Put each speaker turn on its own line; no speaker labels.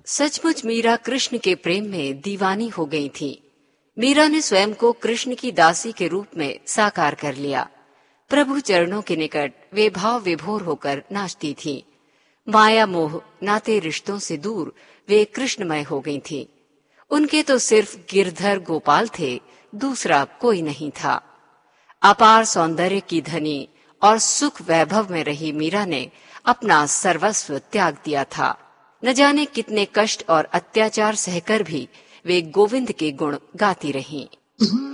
सचमुच मीरा कृष्ण के प्रेम में दीवानी हो गई थी। मीरा ने स्वयं को कृष्ण की दासी के रूप में साकार कर लिया। प्रभु चरणों के निकट वे भाव विभोर होकर नाचती थी। माया मोह नाते रिश्तों से दूर वे कृष्णमय हो गई थी। उनके तो सिर्फ गिरधर गोपाल थे, दूसरा कोई नहीं था। अपार सौंदर्य की धनी और सुख वैभव में रही मीरा ने अपना सर्वस्व त्याग दिया था। न जाने कितने कष्ट और अत्याचार सहकर भी वे गोविंद के गुण गाती रहीं।